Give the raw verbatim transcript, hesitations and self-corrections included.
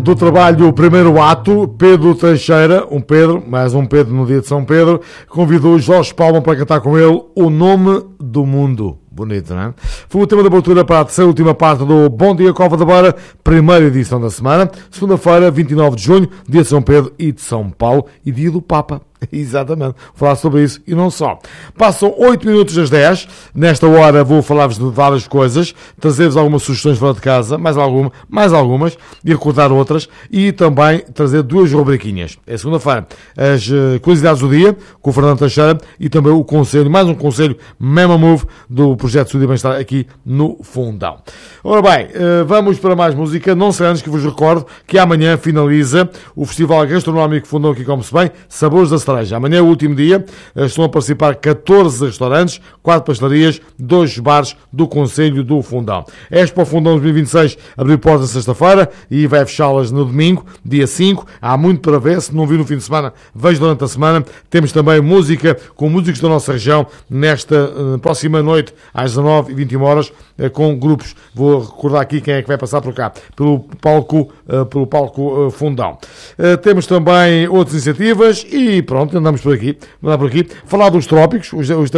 do trabalho O Primeiro Ato, Pedro Teixeira, um Pedro, mais um Pedro no dia de São Pedro, convidou Jorge Palma para cantar com ele O Nome do Mundo. Bonito, não é? Foi o tema de abertura para a terceira e última parte do Bom Dia Cova da Beira, primeira edição da semana, segunda-feira, vinte e nove de junho, dia de São Pedro e de São Paulo e dia do Papa. Exatamente, vou falar sobre isso e não só. Passam oito minutos das dez. Nesta hora vou falar-vos de várias coisas, trazer-vos algumas sugestões fora de casa, mais, alguma, mais algumas, e recordar outras, e também trazer duas rubriquinhas. É segunda-feira, as uh, curiosidades do dia, com o Fernando Teixeira, e também o conselho, mais um conselho Mema Move do Projeto Saúde e Bem-Estar aqui no Fundão. Ora bem, uh, vamos para mais música. Não sei antes que vos recordo que amanhã finaliza o Festival Gastronómico Fundão Aqui Come-se Bem, Sabores da Cereja. Amanhã é o último dia, estão a participar catorze restaurantes, quatro pastelarias, dois bares do Conselho do Fundão. A Expo Fundão dois mil e vinte e seis abriu portas sexta-feira e vai fechá-las no domingo, dia cinco. Há muito para ver, se não viu no fim de semana, vejo durante a semana. Temos também música com músicos da nossa região nesta uh, próxima noite, às dezanove e vinte e uma horas, uh, com grupos. Vou recordar aqui quem é que vai passar por cá, pelo palco, uh, pelo palco uh, Fundão. Uh, temos também outras iniciativas e pronto, andamos por aqui, andamos por aqui. Falar dos trópicos, os, os